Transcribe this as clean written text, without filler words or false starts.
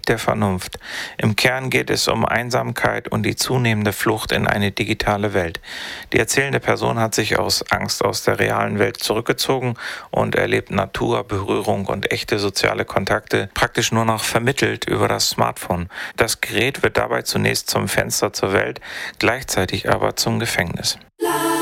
der Vernunft. Im Kern geht es um Einsamkeit und die zunehmende Flucht in eine digitale Welt. Die erzählende Person hat sich aus Angst aus der realen Welt zurückgezogen und erlebt Natur, Berührung und echte soziale Kontakte praktisch nur noch vermittelt über das Smartphone. Das Gerät wird dabei zunächst zum Fenster zur Welt, gleichzeitig aber zum Gefängnis.